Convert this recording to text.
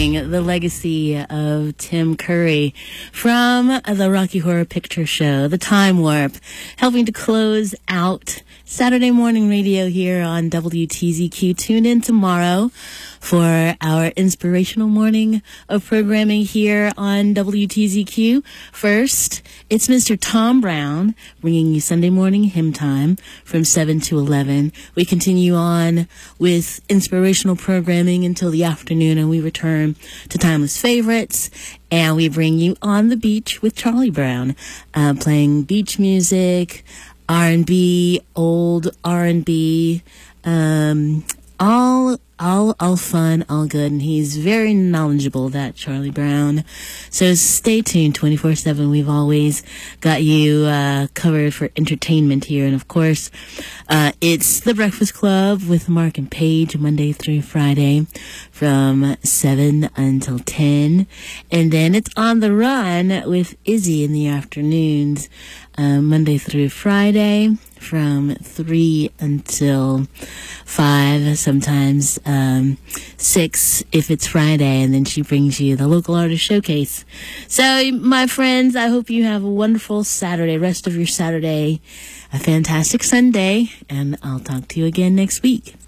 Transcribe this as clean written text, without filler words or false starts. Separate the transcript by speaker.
Speaker 1: The legacy of Tim Curry from the Rocky Horror Picture Show, The Time Warp, helping to close out Saturday morning radio here on WTZQ. Tune in tomorrow for our inspirational morning of programming here on WTZQ. First, it's Mr. Tom Brown bringing you Sunday morning hymn time from 7 to 11. We continue on with inspirational programming until the afternoon, and we return to Timeless Favorites, and we bring you On the Beach with Charlie Brown, playing beach music, R&B, old R&B, all fun, all good, and he's very knowledgeable, that Charlie Brown. So stay tuned 24/7. We've always got you covered for entertainment here, and of course, it's The Breakfast Club with Mark and Paige, Monday through Friday from 7 until 10, and then it's On the Run with Izzy in the afternoons, Monday through Friday from 3 until 5, sometimes 6 if it's Friday, and then she brings you the local artist showcase. So, my friends, I hope you have a wonderful Saturday, rest of your Saturday, a fantastic Sunday, and I'll talk to you again next week.